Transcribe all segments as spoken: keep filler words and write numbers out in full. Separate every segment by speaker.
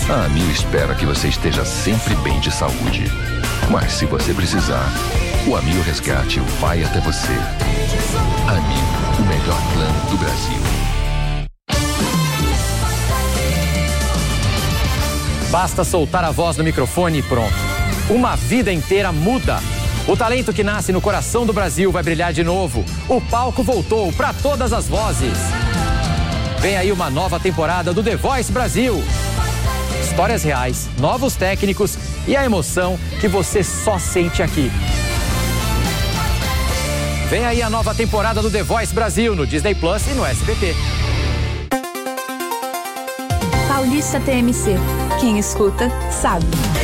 Speaker 1: A Amil espera que você esteja sempre bem de saúde. Mas se você precisar, o Amil Resgate vai até você. Amil, o melhor plano do Brasil.
Speaker 2: Basta soltar a voz no microfone e pronto. Uma vida inteira muda. O talento que nasce no coração do Brasil vai brilhar de novo. O palco voltou para todas as vozes. Vem aí uma nova temporada do The Voice Brasil. Histórias reais, novos técnicos e a emoção que você só sente aqui. Vem aí a nova temporada do The Voice Brasil no Disney Plus e no S B T.
Speaker 3: Paulista T M C. Quem escuta, sabe.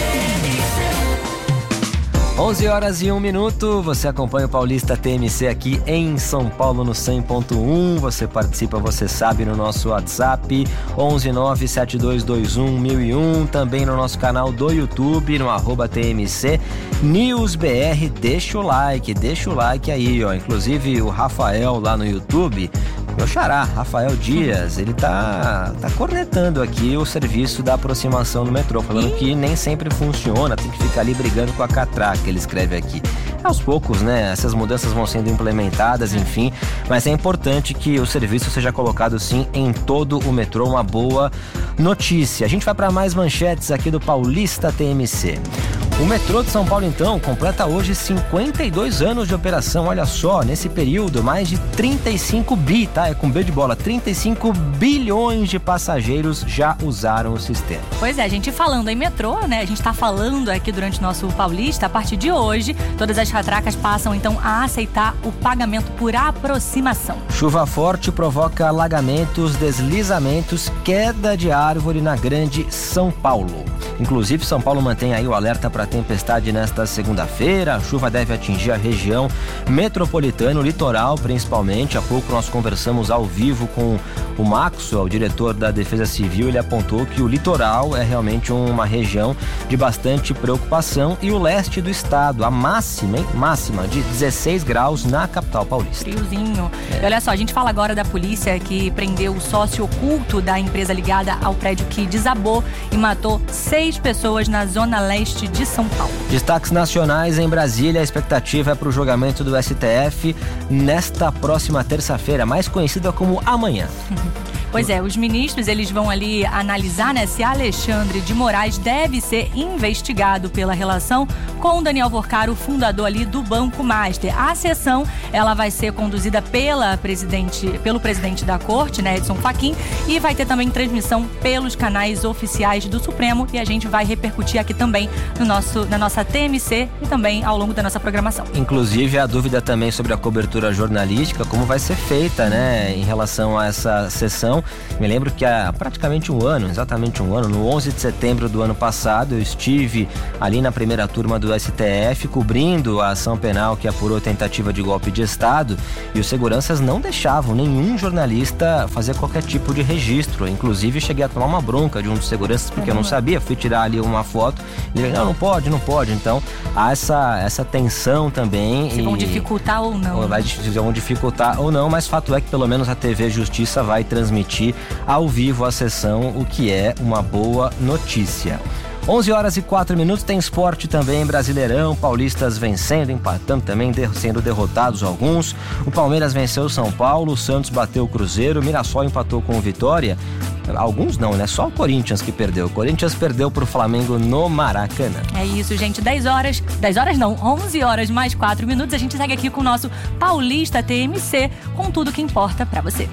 Speaker 4: onze horas e um minuto, você acompanha o Paulista T M C aqui em São Paulo no cem ponto um. Você participa, você sabe, no nosso WhatsApp onze nove sete dois dois um mil e um, também no nosso canal do YouTube, no arroba T M C News B R. Deixa o like, deixa o like aí, ó. Inclusive o Rafael lá no YouTube, meu xará, Rafael Dias, ele tá, tá cornetando aqui o serviço da aproximação no metrô, falando que nem sempre funciona, tem que ficar ali brigando com a catraca, ele escreve aqui. Aos poucos, né, essas mudanças vão sendo implementadas, enfim, mas é importante que o serviço seja colocado, sim, em todo o metrô, uma boa notícia. A gente vai para mais manchetes aqui do Paulista T M C. O metrô de São Paulo, então, completa hoje cinquenta e dois anos de operação. Olha só, nesse período, mais de trinta e cinco bi, tá? É com B de bola, trinta e cinco bilhões de passageiros já usaram o sistema.
Speaker 5: Pois é, a gente falando em metrô, né? A gente tá falando aqui durante o nosso Paulista, a partir de hoje, todas as catracas passam, então, a aceitar o pagamento por aproximação.
Speaker 4: Chuva forte provoca alagamentos, deslizamentos, queda de árvore na Grande São Paulo. Inclusive, São Paulo mantém aí o alerta para tempestade nesta segunda-feira. A chuva deve atingir a região metropolitana, o litoral principalmente. Há pouco nós conversamos ao vivo com o Maxwell, o diretor da Defesa Civil. Ele apontou que o litoral é realmente uma região de bastante preocupação e o leste do estado, a máxima, hein? Máxima de dezesseis graus na capital paulista.
Speaker 5: Friozinho. É. E olha só, a gente fala agora da polícia que prendeu o sócio oculto da empresa ligada ao prédio que desabou e matou seis pessoas na zona leste de São Paulo.
Speaker 4: Destaques nacionais em Brasília. A expectativa é para o julgamento do S T F nesta próxima terça-feira, mais conhecida como amanhã.
Speaker 5: Pois é, os ministros, eles vão ali analisar, né, se Alexandre de Moraes deve ser investigado pela relação com Daniel Porcaro, fundador ali do Banco Master. A sessão, ela vai ser conduzida pela presidente, pelo presidente da corte, né, Edson Fachin, e vai ter também transmissão pelos canais oficiais do Supremo, e a gente vai repercutir aqui também no nosso, na nossa T M C e também ao longo da nossa programação.
Speaker 4: Inclusive, a dúvida também sobre a cobertura jornalística, como vai ser feita, né, em relação a essa sessão. Me lembro que há praticamente um ano, exatamente um ano, no onze de setembro do ano passado, eu estive ali na primeira turma do S T F, cobrindo a ação penal que apurou tentativa de golpe de Estado, e os seguranças não deixavam nenhum jornalista fazer qualquer tipo de registro. Inclusive, cheguei a tomar uma bronca de um dos seguranças, porque eu não sabia, fui tirar ali uma foto, e ele, não, não pode, não pode. Então, há essa, essa tensão também.
Speaker 5: Se e... vão dificultar ou não.
Speaker 4: Ou vai, vão dificultar ou não, mas fato é que pelo menos a T V Justiça vai transmitir ao vivo a sessão, o que é uma boa notícia. onze horas e quatro minutos, tem esporte também, Brasileirão, paulistas vencendo, empatando também, de, sendo derrotados alguns. O Palmeiras venceu o São Paulo, o Santos bateu o Cruzeiro, o Mirassol empatou com o Vitória. Alguns não, né? Só o Corinthians que perdeu. O Corinthians perdeu pro Flamengo no Maracanã.
Speaker 5: É isso, gente. dez horas, dez horas não, onze horas mais quatro minutos. A gente segue aqui com o nosso Paulista T M C, com tudo que importa pra você.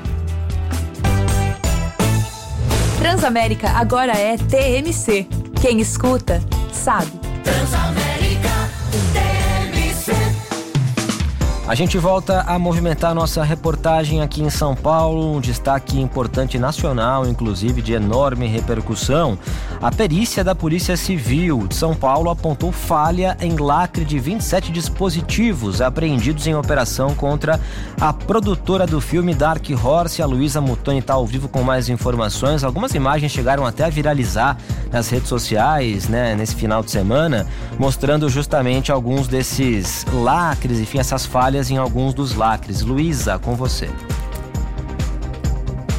Speaker 3: Transamérica agora é T M C. Quem escuta, sabe.
Speaker 6: Transamérica T M C.
Speaker 4: A gente volta a movimentar nossa reportagem aqui em São Paulo, um destaque importante nacional, inclusive de enorme repercussão. A perícia da Polícia Civil de São Paulo apontou falha em lacre de vinte e sete dispositivos apreendidos em operação contra a produtora do filme Dark Horse. A Luísa Mutoni está ao vivo com mais informações. Algumas imagens chegaram até a viralizar nas redes sociais, né, nesse final de semana, mostrando justamente alguns desses lacres, enfim, essas falhas em alguns dos lacres. Luísa, com você.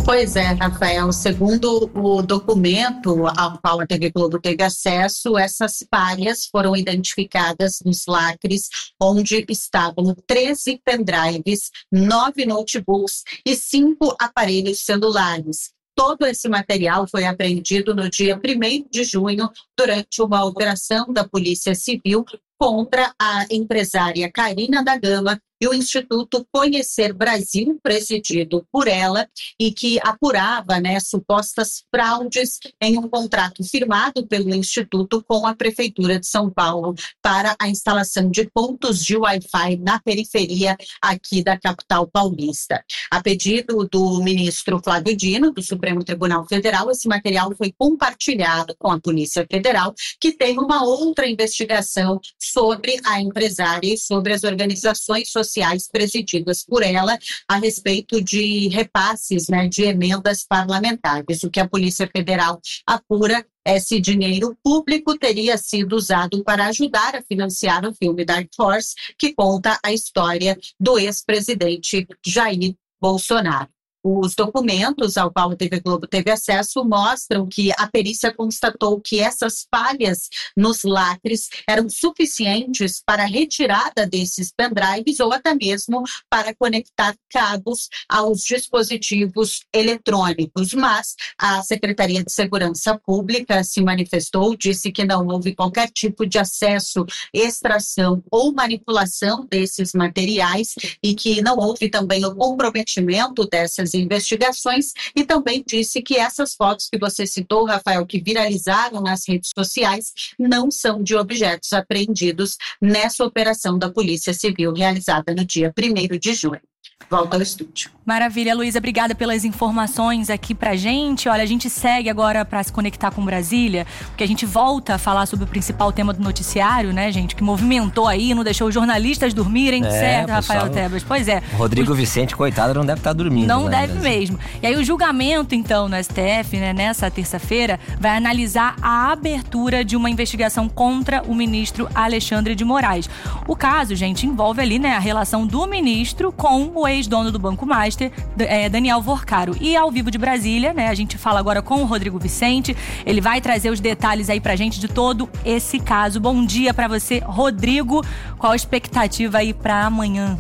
Speaker 7: Pois é, Rafael, segundo o documento ao qual a T V Globo teve acesso, essas falhas foram identificadas nos lacres onde estavam treze pendrives, nove notebooks e cinco aparelhos celulares. Todo esse material foi apreendido no dia primeiro de junho durante uma operação da Polícia Civil contra a empresária Karina da Gama e o Instituto Conhecer Brasil, presidido por ela, e que apurava, né, supostas fraudes em um contrato firmado pelo Instituto com a Prefeitura de São Paulo para a instalação de pontos de Wi-Fi na periferia aqui da capital paulista. A pedido do ministro Flávio Dino, do Supremo Tribunal Federal, esse material foi compartilhado com a Polícia Federal, que tem uma outra investigação sobre a empresária e sobre as organizações sociais presididas por ela a respeito de repasses, né, de emendas parlamentares. O que a Polícia Federal apura é se dinheiro público teria sido usado para ajudar a financiar o filme Dark Horse, que conta a história do ex-presidente Jair Bolsonaro. Os documentos ao qual a T V Globo teve acesso mostram que a perícia constatou que essas falhas nos lacres eram suficientes para a retirada desses pendrives ou até mesmo para conectar cabos aos dispositivos eletrônicos. Mas a Secretaria de Segurança Pública se manifestou, disse que não houve qualquer tipo de acesso, extração ou manipulação desses materiais e que não houve também o comprometimento dessas investigações, e também disse que essas fotos que você citou, Rafael, que viralizaram nas redes sociais, não são de objetos apreendidos nessa operação da Polícia Civil realizada no dia primeiro de junho. Volta ao estúdio.
Speaker 5: Maravilha, Luísa, obrigada pelas informações aqui pra gente. Olha, a gente segue agora para se conectar com Brasília, porque a gente volta a falar sobre o principal tema do noticiário, né, gente, que movimentou aí, não deixou os jornalistas dormirem, é, certo, pessoal, Rafael Tebas? Pois é.
Speaker 4: Rodrigo
Speaker 5: o...
Speaker 4: Vicente, coitado, não deve estar dormindo.
Speaker 5: Não
Speaker 4: né,
Speaker 5: deve mesmo. E aí o julgamento, então, no S T F, né, nessa terça-feira, vai analisar a abertura de uma investigação contra o ministro Alexandre de Moraes. O caso, gente, envolve ali, né, a relação do ministro com o ex-dono do Banco Master, é, Daniel Vorcaro. E ao vivo de Brasília, né, a gente fala agora com o Rodrigo Vicente, ele vai trazer os detalhes aí pra gente de todo esse caso. Bom dia pra você, Rodrigo. Qual a expectativa aí pra amanhã?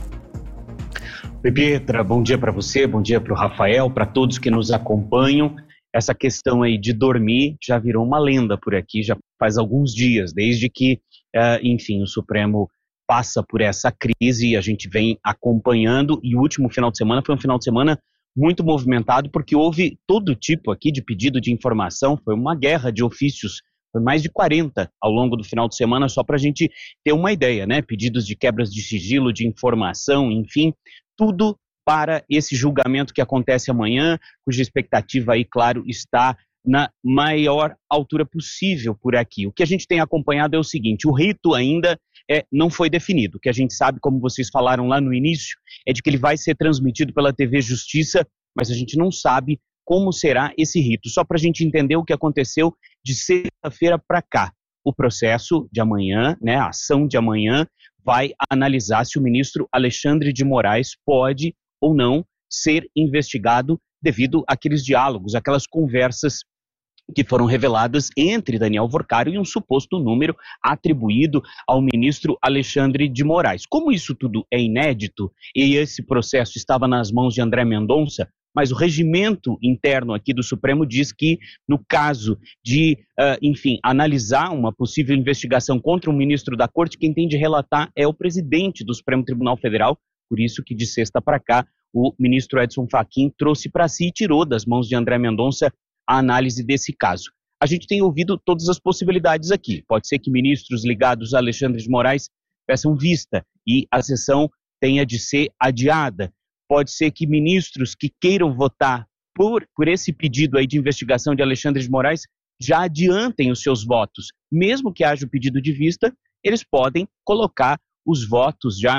Speaker 8: Oi, Pietra, bom dia para você, bom dia para o Rafael, para todos que nos acompanham. Essa questão aí de dormir já virou uma lenda por aqui, já faz alguns dias, desde que, uh, enfim, o Supremo passa por essa crise e a gente vem acompanhando, e o último final de semana foi um final de semana muito movimentado, porque houve todo tipo aqui de pedido de informação, foi uma guerra de ofícios, foi mais de quarenta ao longo do final de semana, só para a gente ter uma ideia, né? Pedidos de quebras de sigilo, de informação, enfim, tudo para esse julgamento que acontece amanhã, cuja expectativa aí, claro, está na maior altura possível por aqui. O que a gente tem acompanhado é o seguinte, o rito ainda é, não foi definido. O que a gente sabe, como vocês falaram lá no início, é de que ele vai ser transmitido pela T V Justiça, mas a gente não sabe como será esse rito. Só para a gente entender o que aconteceu de sexta-feira para cá. O processo de amanhã, né, a ação de amanhã, vai analisar se o ministro Alexandre de Moraes pode ou não ser investigado devido àqueles diálogos, aquelas conversas que foram reveladas entre Daniel Vorcaro e um suposto número atribuído ao ministro Alexandre de Moraes. Como isso tudo é inédito e esse processo estava nas mãos de André Mendonça, mas o regimento interno aqui do Supremo diz que, no caso de, uh, enfim, analisar uma possível investigação contra um ministro da Corte, quem tem de relatar é o presidente do Supremo Tribunal Federal, por isso que de sexta para cá o ministro Edson Fachin trouxe para si e tirou das mãos de André Mendonça a análise desse caso. A gente tem ouvido todas as possibilidades aqui. Pode ser que ministros ligados a Alexandre de Moraes peçam vista e a sessão tenha de ser adiada. Pode ser que ministros que queiram votar por, por esse pedido aí de investigação de Alexandre de Moraes já adiantem os seus votos. Mesmo que haja o pedido de vista, eles podem colocar os votos já,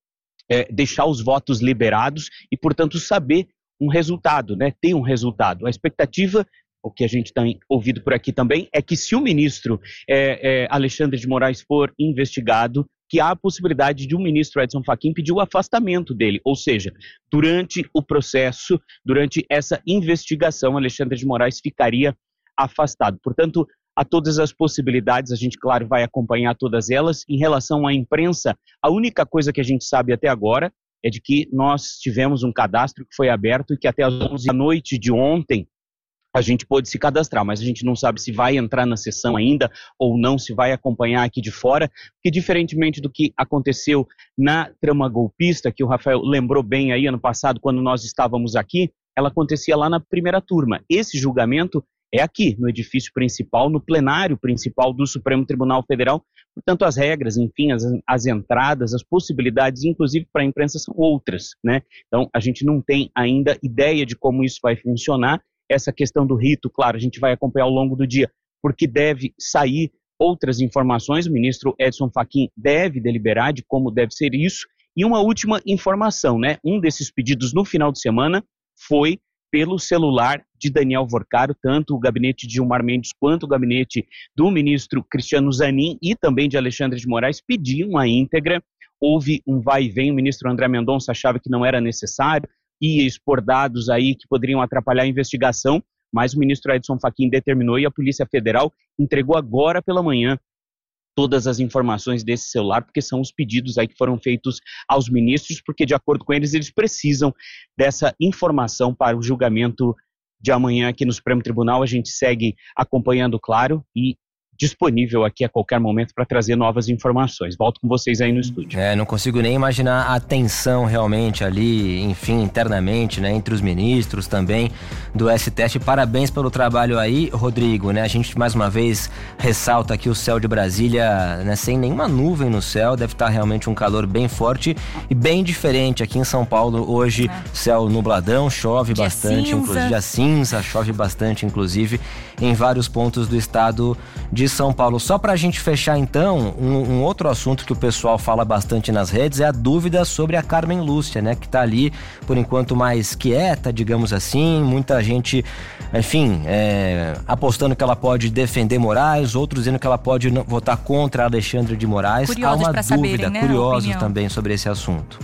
Speaker 8: é, deixar os votos liberados e, portanto, saber um resultado, né? Ter um resultado. A expectativa, o que a gente tem ouvido por aqui também, é que se o ministro é, é, Alexandre de Moraes for investigado, que há a possibilidade de o ministro Edson Fachin pedir o afastamento dele, ou seja, durante o processo, durante essa investigação, Alexandre de Moraes ficaria afastado. Portanto, há todas as possibilidades, a gente, claro, vai acompanhar todas elas. Em relação à imprensa, a única coisa que a gente sabe até agora é de que nós tivemos um cadastro que foi aberto e que até às onze da noite de ontem a gente pôde se cadastrar, mas a gente não sabe se vai entrar na sessão ainda ou não, se vai acompanhar aqui de fora, porque diferentemente do que aconteceu na trama golpista, que o Rafael lembrou bem aí ano passado, quando nós estávamos aqui, ela acontecia lá na primeira turma. Esse julgamento é aqui, no edifício principal, no plenário principal do Supremo Tribunal Federal. Portanto, as regras, enfim, as, as entradas, as possibilidades, inclusive para a imprensa, são outras, né? Então, a gente não tem ainda ideia de como isso vai funcionar. Essa questão do rito, claro, a gente vai acompanhar ao longo do dia, porque deve sair outras informações. O ministro Edson Fachin deve deliberar de como deve ser isso. E uma última informação, né? Um desses pedidos no final de semana foi pelo celular de Daniel Vorcaro, tanto o gabinete de Gilmar Mendes quanto o gabinete do ministro Cristiano Zanin e também de Alexandre de Moraes pediam a íntegra. Houve um vai e vem, o ministro André Mendonça achava que não era necessário, ia expor dados aí que poderiam atrapalhar a investigação, mas o ministro Edson Fachin determinou e a Polícia Federal entregou agora pela manhã todas as informações desse celular, porque são os pedidos aí que foram feitos aos ministros, porque de acordo com eles, eles precisam dessa informação para o julgamento de amanhã aqui no Supremo Tribunal. A gente segue acompanhando, claro, e disponível aqui a qualquer momento para trazer novas informações. Volto com vocês aí no estúdio.
Speaker 4: É, não consigo nem imaginar a tensão realmente ali, enfim, internamente, né, entre os ministros também do S T F. Parabéns pelo trabalho aí, Rodrigo, né? A gente mais uma vez ressalta aqui o céu de Brasília, né, sem nenhuma nuvem no céu, deve estar realmente um calor bem forte e bem diferente aqui em São Paulo hoje, é. Céu nubladão, chove dia bastante, cinza. inclusive dia cinza, chove bastante, inclusive, em vários pontos do estado de São Paulo. Só pra gente fechar então, um, um outro assunto que o pessoal fala bastante nas redes é a dúvida sobre a Carmen Lúcia, né, que tá ali por enquanto mais quieta, digamos assim, muita gente, enfim, é, apostando que ela pode defender Moraes, outros dizendo que ela pode não, votar contra Alexandre de Moraes.
Speaker 5: Curiosos
Speaker 4: Há uma
Speaker 5: pra
Speaker 4: dúvida,
Speaker 5: saberem, né,
Speaker 4: curiosos também sobre esse assunto.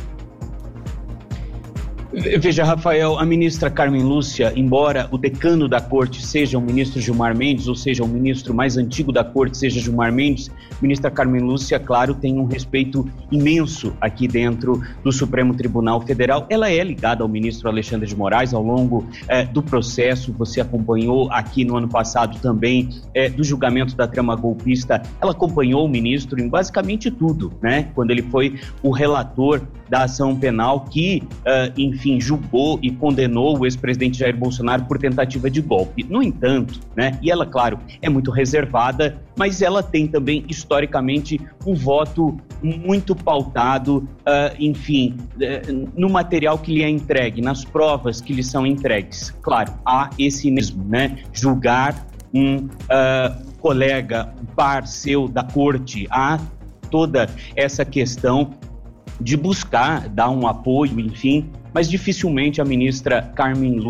Speaker 8: Veja, Rafael, a ministra Carmen Lúcia, embora o decano da corte seja o ministro Gilmar Mendes, ou seja, o ministro mais antigo da corte seja Gilmar Mendes, a ministra Carmen Lúcia, claro, tem um respeito imenso aqui dentro do Supremo Tribunal Federal. Ela é ligada ao ministro Alexandre de Moraes ao longo eh, do processo. Você acompanhou aqui no ano passado também eh, do julgamento da trama golpista. Ela acompanhou o ministro em basicamente tudo, né? Quando ele foi o relator da ação penal que, uh, enfim, julgou e condenou o ex-presidente Jair Bolsonaro por tentativa de golpe. No entanto, né, e ela, claro, é muito reservada, mas ela tem também, historicamente, um voto muito pautado, uh, enfim, uh, no material que lhe é entregue, nas provas que lhe são entregues. Claro, há esse mesmo, né, julgar um uh, colega, um par seu da corte, há toda essa questão de buscar dar um apoio, enfim, mas dificilmente a ministra Carmen Lúcia